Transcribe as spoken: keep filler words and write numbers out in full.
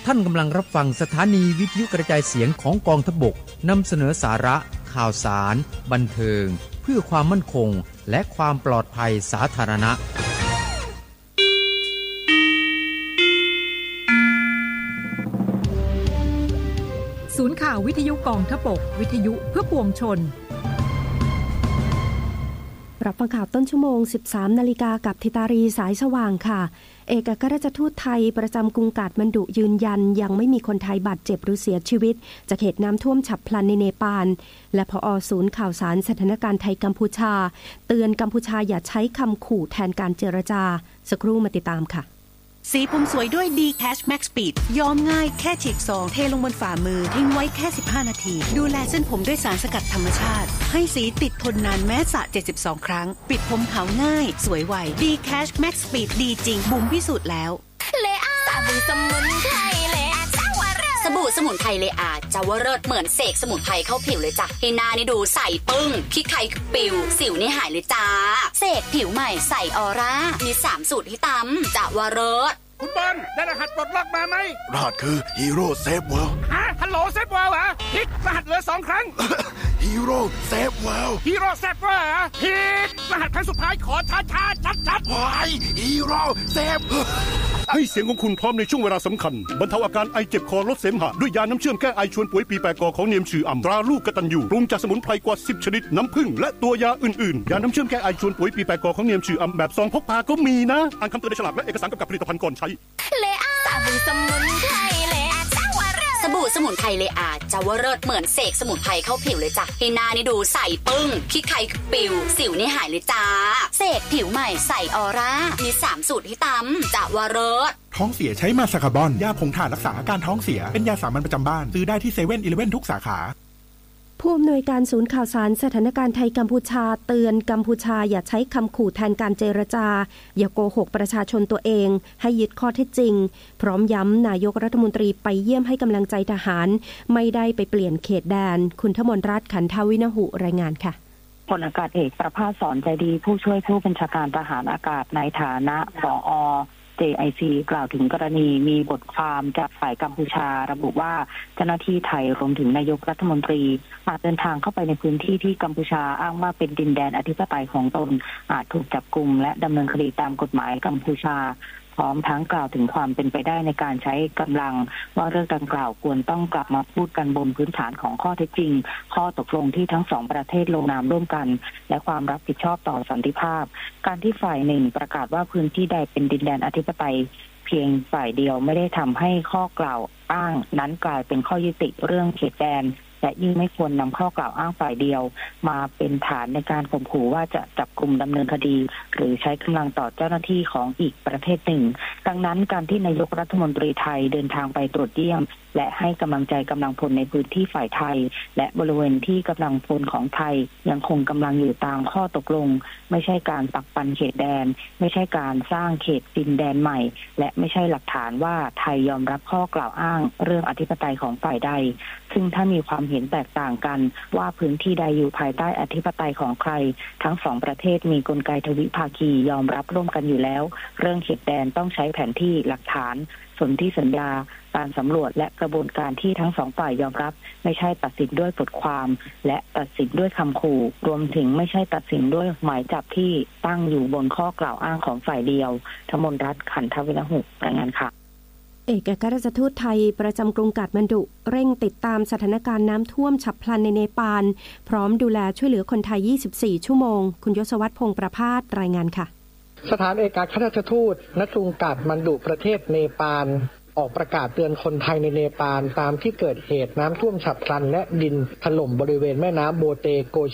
ท่านกำลังรับฟังสถานีวิทยุกระจายเสียงของกองทัพบกนำเสนอสาระข่าวสารบันเทิงเพื่อความมั่นคงและความปลอดภัยสาธารณะศูนย์ข่าววิทยุกองทัพบกวิทยุเพื่อปวงชนรับฟังข่าวต้นชั่วโมง สิบสามนาฬิกากับธิตารีสายสว่างค่ะเอกอัครราชทูตไทยประจำกรุงกาฐมาณฑุยืนยันยังไม่มีคนไทยบาดเจ็บหรือเสียชีวิตจากเหตุน้ำท่วมฉับพลันในเนปาลและผอ.ศูนย์ข่าวสารสถานการณ์ไทยกัมพูชาเตือนกัมพูชาอย่าใช้คำขู่แทนการเจรจาสักครู่มาติดตามค่ะสีผมสวยด้วย D Cash Max Speed ย้อมง่ายแค่ฉีกซองเทลงบนฝ่ามือทิ้งไว้แค่สิบห้านาทีดูแลเส้นผมด้วยสารสกัดธรรมชาติให้สีติดทนนานแม้สระเจ็ดสิบสองครั้งปิดผมขาวง่ายสวยไว D Cash Max Speed ดีจริงบุ๋มพิสูจน์แล้วเลอาสบู่สมุนไพรเลอาเจ้าวเริศสบู่สมุนไพรเลอาเจ้าวเริศเหมือนเสกสมุนไพรเข้าผิวเลยจ้ะให้หน้านี่ดูใสปึ้งขี้ไข่ปิวสิวนี่หายเลยจ้าเสกผิวใหม่ใสออร่ามีสามสูตรที่ตำเจ้าวเริศคุณบอลได้รหัสปลดล็อกมาไหมรหัสคือฮีโร่เซฟเวิลด์ฮะฮัลโหลเซฟเวิลด์เหรอผิดรหัสเหลือสองครั้งฮีโร่เซฟเวิลด์ฮีโร่เซฟเวิลด์เหรอผิดรหัสครั้งสุดท้ายขอช้าช้าชัดชัดวายฮีโร่เซฟให้เสียงของคุณพร้อมในช่วงเวลาสำคัญบรรเทาอาการไอเจ็บคอลดเสมหะด้วยยาน้ำเชื่อมแก้ไอชวนป่วยปีแปรกอของเนียมชื่ออ่ำตราลูกกตัญญูปรุงจากสมุนไพรกว่าสิบชนิดน้ำผึ้งและตัวยาอื่นๆยาน้ำเชื่อมแก้ไอชวนป่วยปีแปรกอของเนียมชื่ออ่ำแบบซองพกพาก็มีนะอ่านคำเตือนในฉลากและเอกสารกำกับผลิตภัณฑ์ก่อนใช้เลอาสบู่สมุนไพรเลอาเจ้าวเริศสบู่สมุนไพรเลอาเจ้าวเริศเหมือนเสกสมุนไพรเข้าผิวเลยจ้ะให้หน้านี่ดูใสปึ้งขี้ไข่ปิวสิวนี่หายเลยจ้าเสกผิวใหม่ใสออร่ามีสามสูตรที่ตำเจ้าวเริศท้องเสียใช้มาซาคาบอนยาผงถ่านรักษาอาการท้องเสียเป็นยาสามัญประจำบ้านซื้อได้ที่เซเว่นอีเลฟเว่นทุกสาขาผู้อำนวยการศูนย์ข่าวสารสถานการณ์ไทยกัมพูชาเตือนกัมพูชาอย่าใช้คำขู่แทนการเจรจาอย่าโกหกประชาชนตัวเองให้ยึดข้อเท็จจริงพร้อมย้ำนายกรัฐมนตรีไปเยี่ยมให้กำลังใจทหารไม่ได้ไปเปลี่ยนเขตแดนคุณธมนรัตน์ขันทวินหุรายงานค่ะพลอากาศเอกประภาสสอนใจดีผู้ช่วยผู้บัญชาการทหารอากาศในฐานะผอเจ ไอ ซี กล่าวถึงกรณีมีบทความจากฝ่ายกัมพูชาระบุว่าเจ้าหน้าที่ไทยรวมถึงนายกรัฐมนตรีอาจเดินทางเข้าไปในพื้นที่ที่กัมพูชาอ้างว่าเป็นดินแดนอธิปไตยของตนอาจถูกจับกุมและดำเนินคดีตามกฎหมายกัมพูชาพร้อมทั้งกล่าวถึงความเป็นไปได้ในการใช้กำลังว่าเรื่องดังกล่าวควรต้องกลับมาพูดกันบนพื้นฐานของข้อเท็จจริงข้อตกลงที่ทั้งสองประเทศลงนามร่วมกันและความรับผิดชอบต่อสันติภาพการที่ฝ่ายหนึ่งประกาศว่าพื้นที่ใดเป็นดินแดนอธิปไตยเพียงฝ่ายเดียวไม่ได้ทำให้ข้อกล่าวอ้างนั้นกลายเป็นข้อยุติเรื่องเขตแดนและยิ่งไม่ควรนำข้อกล่าวอ้างฝ่ายเดียวมาเป็นฐานในการข่มขู่ว่าจะจับกุมดำเนินคดีหรือใช้กำลังต่อเจ้าหน้าที่ของอีกประเทศหนึ่งดังนั้นการที่นายกรัฐมนตรีไทยเดินทางไปตรวจเยี่ยมและให้กำลังใจกำลังพลในพื้นที่ฝ่ายไทยและบริเวณที่กำลังพลของไทยยังคงกำลังอยู่ตามข้อตกลงไม่ใช่การปักปันเขตแดนไม่ใช่การสร้างเขตดินแดนใหม่และไม่ใช่หลักฐานว่าไทยยอมรับข้อกล่าวอ้างเรื่องอธิปไตยของฝ่ายใดซึ่งถ้ามีความเห็นแตกต่างกันว่าพื้นที่ใดอยู่ภายใต้อธิปไตยของใครทั้งสองประเทศมีกลไกทวิภาคียอมรับร่วมกันอยู่แล้วเรื่องเขตแดนต้องใช้แผนที่หลักฐานสนธิสัญญาการสำรวจและกระบวนการที่ทั้งสองฝ่ายยอมรับไม่ใช่ตัดสินด้วยบทความและตัดสินด้วยคำขู่รวมถึงไม่ใช่ตัดสินด้วยหมายจับที่ตั้งอยู่บนข้อกล่าวอ้างของฝ่ายเดียวธมนรัตน์ขันทวินหุรายงานค่ะเอกอัครราชทูตไทยประจำกรุงกาฐมาณฑุเร่งติดตามสถานการณ์น้ำท่วมฉับพลันในเนปาลพร้อมดูแลช่วยเหลือคนไทยยี่สิบสี่ชั่วโมงคุณยศวัฒน์พงษ์ประภาสรายงานค่ะสถานเอกอัครราชทูตณกรุงกาฐมาณฑุประเทศเนปาลออกประกาศเตือนคนไทยในเนปาลตามที่เกิดเหตุน้ำท่วมฉับพลันและดินถล่มบริเวณแม่น้ำโบเตโก